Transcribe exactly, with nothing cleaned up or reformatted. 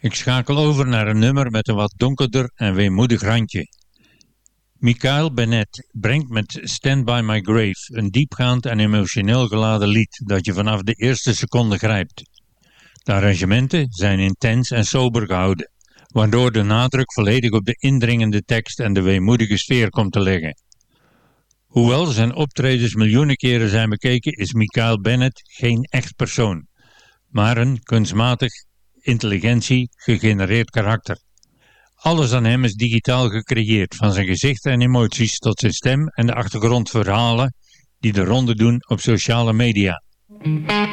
Ik schakel over naar een nummer met een wat donkerder en weemoedig randje. Michael Bennett brengt met Stand By My Grave een diepgaand en emotioneel geladen lied dat je vanaf de eerste seconde grijpt. De arrangementen zijn intens en sober gehouden, waardoor de nadruk volledig op de indringende tekst en de weemoedige sfeer komt te liggen. Hoewel zijn optredens miljoenen keren zijn bekeken, is Michael Bennett geen echt persoon, maar een kunstmatig intelligentie gegenereerd karakter. Alles aan hem is digitaal gecreëerd, van zijn gezicht en emoties tot zijn stem en de achtergrondverhalen die de ronde doen op sociale media.